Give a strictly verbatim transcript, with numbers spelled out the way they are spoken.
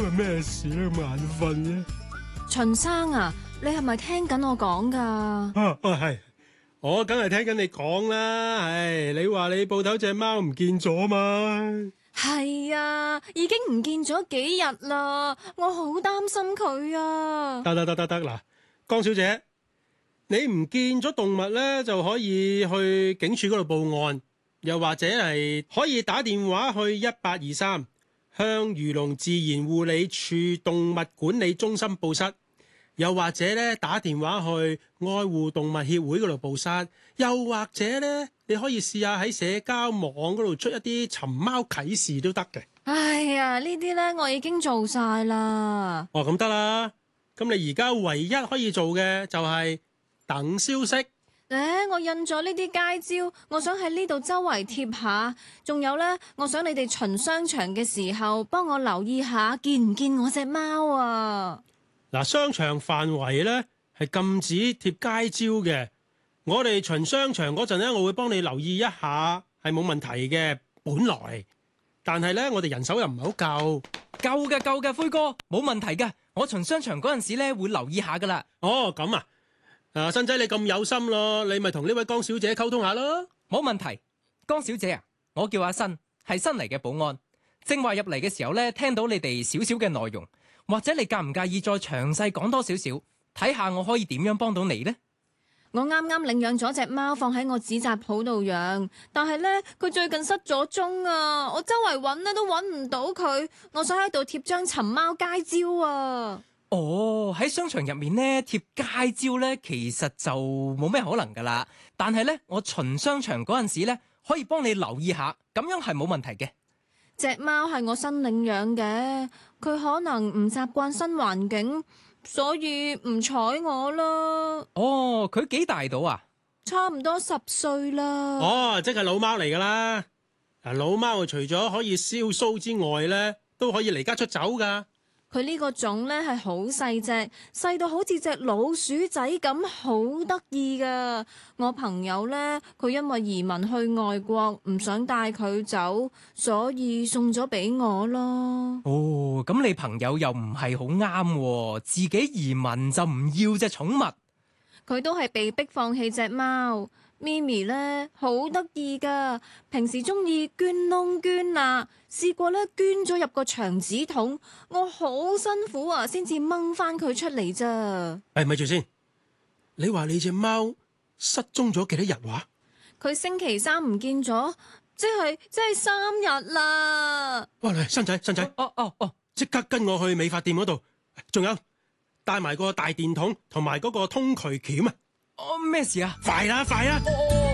日咩事咧？咁眼瞓嘅。 秦生啊，你係咪聽緊我講噶？ 啊啊係，我梗係聽緊你講啦。唉，你話你鋪頭隻貓唔見咗嘛？ 係啊，已經唔見咗幾日啦，我好擔心佢啊。 得得得得得嗱，江小姐，你唔見咗動物咧，就可以去警署嗰度報案，又或者係可以打電話去一八二三，向漁農自然護理處動物管理中心報失，又或者咧打電話去愛護動物協會嗰度報失，又或者咧你可以試下喺社交網嗰度出一啲尋貓啟事都得嘅。 哎呀，呢啲咧我已經做晒啦。 哦，咁得啦。咁你而家唯一可以做嘅就係等消息。 誒、欸，我印咗呢啲街招，我想喺呢度周圍貼下。仲有呢，我想你哋巡商場嘅時候幫我留意下，見唔見我隻貓啊？ 嗱，商場範圍咧係禁止貼街招嘅。我哋巡商場嗰陣咧，我會幫你留意一下，係冇問題嘅。本來，但係咧，我哋人手又唔係好夠。 夠嘅夠嘅，灰哥冇問題嘅。我巡商場嗰陣時咧會留意下噶啦。 哦，咁啊，啊新仔你咁有心咯，你咪同呢位江小姐溝通下咯。 冇問題，江小姐啊，我叫阿新，係新嚟嘅保安。正話入嚟嘅時候咧，聽到你哋少少嘅內容，或者你介唔介意再詳細講多少少，睇下我可以點樣幫到你呢？ 我啱啱領養咗隻貓放喺我紙紮鋪度養，但係呢，佢最近失咗蹤啊！我周圍揾咧都揾唔到佢，我想喺度貼張尋貓街招啊！ 哦，喺商場入面呢，貼街招呢，其實就冇咩可能噶啦。但係呢，我巡商場嗰陣時呢，可以幫你留意下，咁樣係冇問題嘅。 隻貓係我新領養嘅，佢可能唔習慣新環境，所以唔睬我啦。 哦，佢幾大到啊？ 差唔多十歲啦。 哦，即係老貓嚟噶啦。嗱，老貓除咗可以燒鬚之外咧，都可以離家出走噶。 佢呢個種咧係好細隻，細到好似隻老鼠仔咁，好得意噶。我朋友咧，佢因為移民去外國，唔想帶佢走，所以送咗俾我咯。 哦，咁你朋友又唔係好啱，自己移民就唔要隻寵物。 佢都係被逼放棄隻貓。咪咪咧好得意噶，平時中意捐窿捐罅，試過咧捐咗入個牆紙筒，我好辛苦啊，先至掹翻佢出嚟咋。 誒，咪住先，你話你隻貓失蹤咗幾多日話？ 佢星期三唔見咗，即係即係三日啦。 哇，嚟新仔新仔， 哦哦哦， 即刻跟我去美髮店嗰度，仲有帶埋個大電筒同埋嗰個通渠鉗啊！ 哦，咩事啊？ 快啦快啦！ 哦